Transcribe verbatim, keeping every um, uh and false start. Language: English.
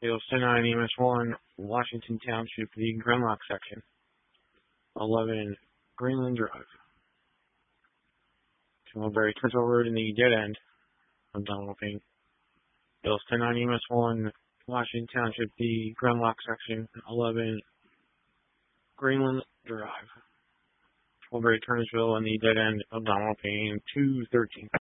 Field ten nine E M S one, Washington Township, the Grenlock section. eleven Greenland Drive. Mulberry Turtle Road in the dead end of Donald Payne. Field ten nine E M S one, Washington Township, the Grenlock section. eleven Greenland Drive. Mulberry Turnersville in the dead end of Donald Payne. two thirteen.